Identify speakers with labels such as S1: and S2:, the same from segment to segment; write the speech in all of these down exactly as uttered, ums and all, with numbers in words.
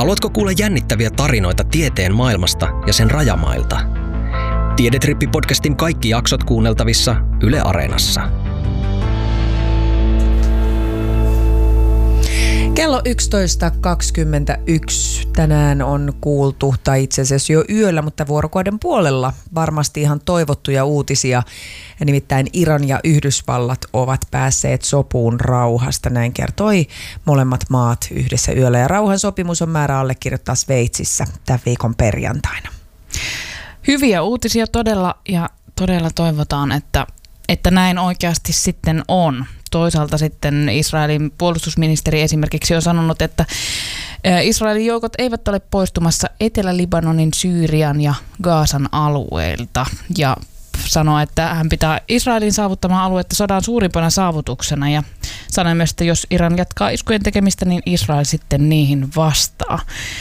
S1: Haluatko kuulla jännittäviä tarinoita tieteen maailmasta ja sen rajamailta? Tiedetrippi-podcastin kaikki jaksot kuunneltavissa Yle Areenassa.
S2: Kello yksitoista kaksikymmentäyksi tänään on kuultu, tai itse asiassa jo yöllä, mutta vuorokauden puolella varmasti ihan toivottuja uutisia. Nimittäin Iran ja Yhdysvallat ovat päässeet sopuun rauhasta, näin kertoi molemmat maat yhdessä yöllä. Ja rauhansopimus on määrä allekirjoittaa Sveitsissä tämän viikon perjantaina.
S3: Hyviä uutisia todella, ja todella toivotaan, että, että näin oikeasti sitten on. Toisaalta sitten Israelin puolustusministeri esimerkiksi on sanonut, että Israelin joukot eivät ole poistumassa Etelä-Libanonin, Syyrian ja Gaasan alueilta. Ja sanoo, että hän pitää Israelin saavuttamaa aluetta sodan suurimpana saavutuksena. Ja sanoi myös, että jos Iran jatkaa iskujen tekemistä, niin Israel sitten niihin vastaa.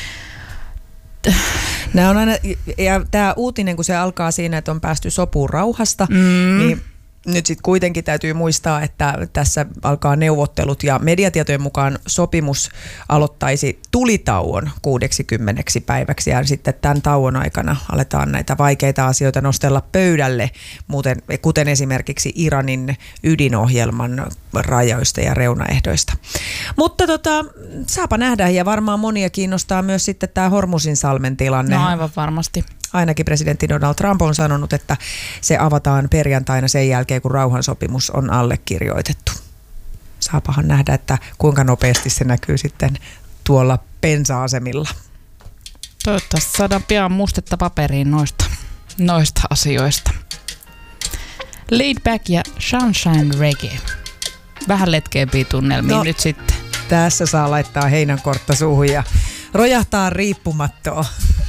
S2: Nämä on aina, ja tämä uutinen, kun se alkaa siinä, että on päästy sopuun rauhasta,
S3: Mm.
S2: niin nyt sitten kuitenkin täytyy muistaa, että tässä alkaa neuvottelut ja mediatietojen mukaan sopimus aloittaisi tulitauon kuudeksikymmeneksi päiväksi ja sitten tämän tauon aikana aletaan näitä vaikeita asioita nostella pöydälle, muuten, kuten esimerkiksi Iranin ydinohjelman rajoista ja reunaehdoista. Mutta tota, saapa nähdä, ja varmaan monia kiinnostaa myös sitten tämä Hormuzin salmen tilanne.
S3: No aivan varmasti.
S2: Ainakin presidentti Donald Trump on sanonut, että se avataan perjantaina sen jälkeen, kun rauhansopimus on allekirjoitettu. Saapahan nähdä, että kuinka nopeasti se näkyy sitten tuolla bensa-asemilla.
S3: Toivottavasti saadaan pian mustetta paperiin noista, noista asioista. Laid Back ja Sunshine Reggae. Vähän letkeämpiä tunnelmia
S2: no,
S3: nyt sitten.
S2: Tässä saa laittaa heinänkortta suuhun ja rojahtaa riippumattoa.